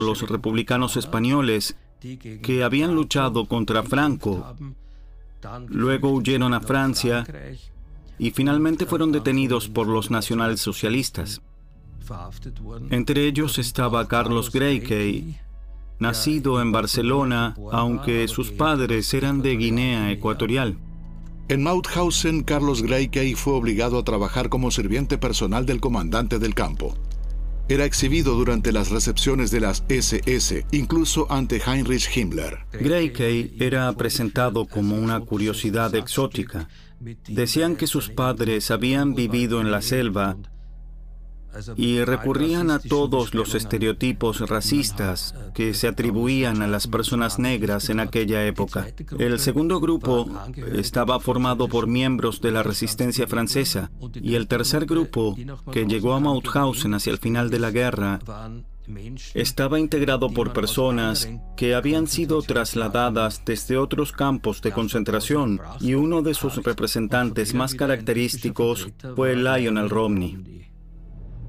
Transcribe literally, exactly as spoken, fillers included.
los republicanos españoles que habían luchado contra Franco. Luego huyeron a Francia y finalmente fueron detenidos por los nacionalsocialistas. Entre ellos estaba Carlos Greiky, nacido en Barcelona, aunque sus padres eran de Guinea Ecuatorial. En Mauthausen, Carlos Greiky fue obligado a trabajar como sirviente personal del comandante del campo. Era exhibido durante las recepciones de las ese ese, incluso ante Heinrich Himmler. Greiky era presentado como una curiosidad exótica. Decían que sus padres habían vivido en la selva y recurrían a todos los estereotipos racistas que se atribuían a las personas negras en aquella época. El segundo grupo estaba formado por miembros de la resistencia francesa y el tercer grupo, que llegó a Mauthausen hacia el final de la guerra, estaba integrado por personas que habían sido trasladadas desde otros campos de concentración, y uno de sus representantes más característicos fue Lionel Romney.